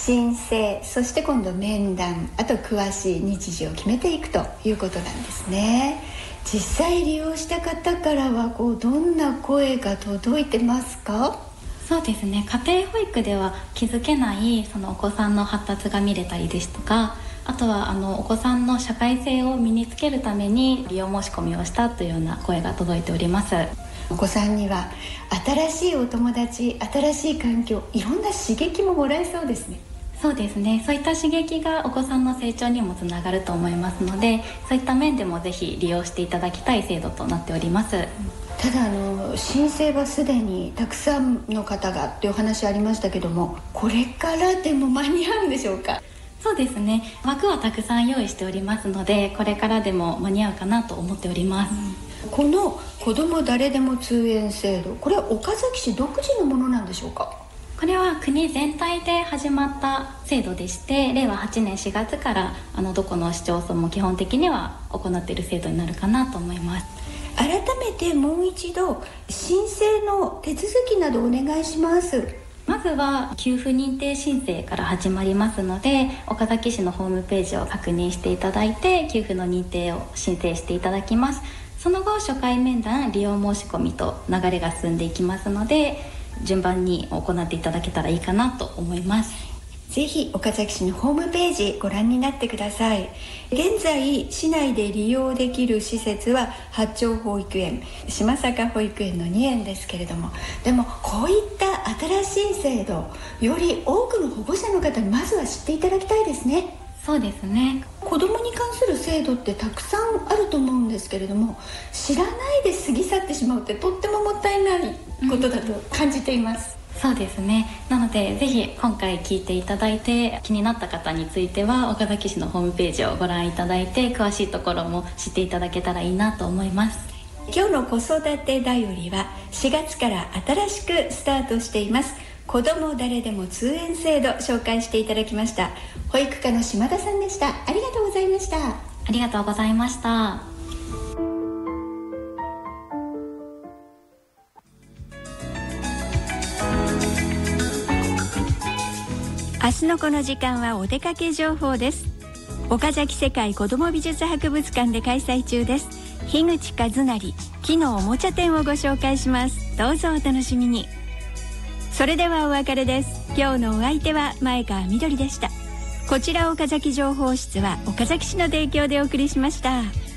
申請、そして今度面談、あと詳しい日時を決めていくということなんですね。実際利用した方からはどんな声が届いてますか？ そうですね、家庭保育では気づけないそのお子さんの発達が見れたりですとか、あとはお子さんの社会性を身につけるために利用申し込みをしたというような声が届いております。 お子さんには新しいお友達、新しい環境、いろんな刺激ももらえそうですね。 そうですね、そういった刺激がお子さんの成長にもつながると思いますので、そういった面でもぜひ利用していただきたい制度となっております。 ただ申請はすでにたくさんの方がっていうお話ありましたけども、これからでも間に合うんでしょうか？ そうですね、枠はたくさん用意しておりますので、これからでも間に合うかなと思っております。 この子ども誰でも通園制度、これは岡崎市独自のものなんでしょうか？ これは国全体で始まった制度でして、令和8年4月からどこの市町村も基本的には行っている制度になるかなと思います。 改めてもう一度申請の手続きなどお願いします。 まずは給付認定申請から始まりますので、岡崎市のホームページを確認していただいて給付の認定を申請していただきます。その後初回面談、利用申し込みと流れが進んでいきますので、順番に行っていただけたらいいかなと思います。 ぜひ岡崎市のホームページご覧になってください。現在市内で利用できる施設は八丁保育園、島坂保育園の2園ですけれども、でもこういった新しい制度、より多くの保護者の方にまずは知っていただきたいですね。 そうですね、 子どもに関する制度ってたくさんあると思うんですけれども、知らないで過ぎ去ってしまうってとってももったいないことだと感じています。 そうですね、なのでぜひ今回聞いていただいて気になった方については岡崎市のホームページをご覧いただいて、詳しいところも知っていただけたらいいなと思います。 今日の子育てだよりは4月から新しくスタートしています子ども誰でも通園制度、紹介していただきました。保育課の島田さんでした。ありがとうございました。 ありがとうございました。 明日のこの時間はお出かけ情報です。岡崎世界子ども美術博物館で開催中です。樋口和成木のおもちゃ展をご紹介します。どうぞお楽しみに。それではお別れです。今日のお相手は前川みどりでした。こちら岡崎情報室は岡崎市の提供でお送りしました。